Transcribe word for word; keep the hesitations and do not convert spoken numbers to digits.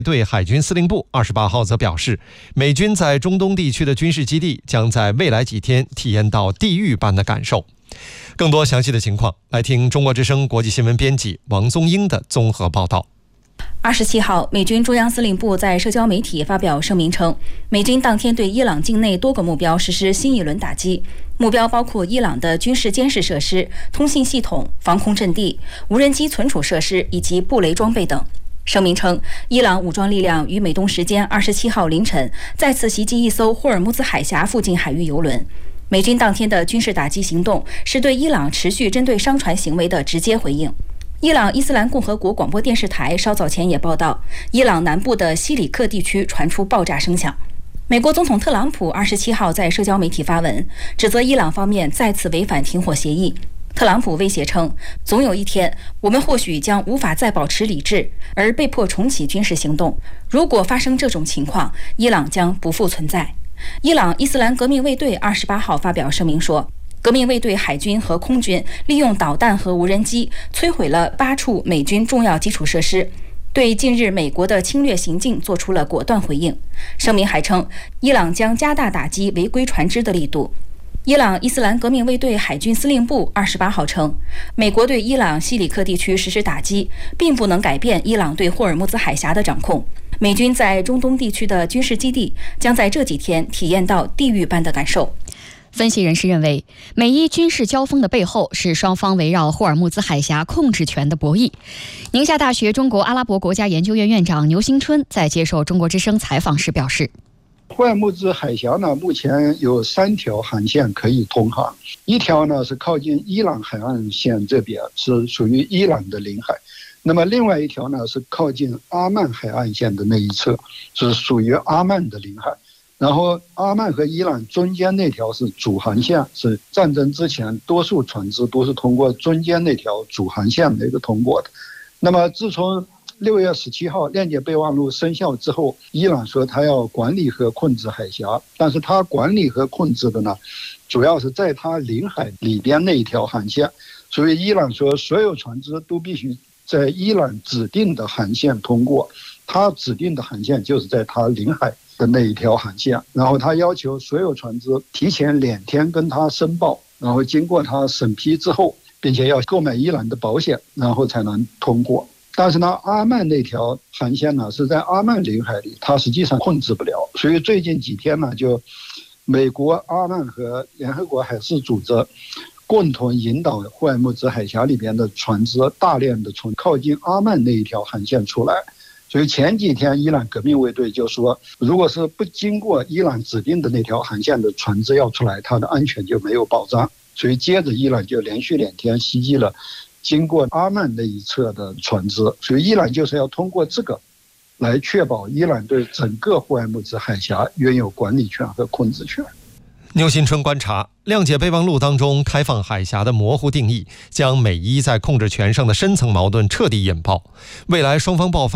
对海军司令部二十八号则表示，美军在中东地区的军事基地将在未来几天体验到地狱般的感受。更多详细的情况，来听中国之声国际新闻编辑王宗英的综合报道。 二十七号，美军中央司令部在社交媒体发表声明称，美军当天对伊朗境内多个目标实施新一轮打击，目标包括伊朗的军事监视设施、通信系统、防空阵地、无人机存储设施以及布雷装备等。声明称，伊朗武装力量于美东时间二十七号凌晨再次袭击一艘霍尔木兹海峡附近海域油轮。美军当天的军事打击行动是对伊朗持续针对商船行为的直接回应。伊朗伊斯兰共和国广播电视台稍早前也报道，伊朗南部的西里克地区传出爆炸声响。美国总统特朗普二十七号在社交媒体发文，指责伊朗方面再次违反停火协议。特朗普威胁称，总有一天我们或许将无法再保持理智，而被迫重启军事行动。如果发生这种情况，伊朗将不复存在。伊朗伊斯兰革命卫队二十八号发表声明说，革命卫队海军和空军利用导弹和无人机摧毁了八处美军重要基础设施，对近日美国的侵略行径做出了果断回应。声明还称，伊朗将加大打击违规船只的力度。伊朗伊斯兰革命卫队海军司令部二十八号称，美国对伊朗西里克地区实施打击，并不能改变伊朗对霍尔木兹海峡的掌控。美军在中东地区的军事基地将在这几天体验到地狱般的感受。 分析人士认为，美伊军事交锋的背后是双方围绕霍尔木兹海峡控制权的博弈。宁夏大学中国阿拉伯国家研究院院长牛新春在接受中国之声采访时表示， 霍尔木兹海峡呢，目前有三条航线可以通航，一条呢是靠近伊朗海岸线这边，是属于伊朗的领海。那么另外一条呢是靠近阿曼海岸线的那一侧，是属于阿曼的领海。然后阿曼和伊朗中间那条是主航线，是战争之前多数船只都是通过中间那条主航线那个通过的。那么自从六月十七号链接备忘录生效之后，伊朗说他要管理和控制海峡，但是他管理和控制的呢，主要是在他领海里边那一条航线，所以伊朗说所有船只都必须在伊朗指定的航线通过，他指定的航线就是在他领海的那一条航线，然后他要求所有船只提前两天跟他申报，然后经过他审批之后，并且要购买伊朗的保险，然后才能通过。但是呢，阿曼那条航线呢是在阿曼领海里，它实际上控制不了，所以最近几天呢，就美国、阿曼和联合国海事组织共同引导霍尔木兹海峡里边的船只大量的从靠近阿曼那一条航线出来。所以前几天伊朗革命卫队就说，如果是不经过伊朗指定的那条航线的船只要出来，它的安全就没有保障。所以接着伊朗就连续两天袭击了经过阿曼那一侧的船只，所以伊朗就是要通过这个来确保伊朗对整个霍尔木兹海峡拥有管理权和控制权。 牛新春观察，谅解备忘录当中开放海峡的模糊定义，将美伊在控制权上的深层矛盾彻底引爆，未来双方爆发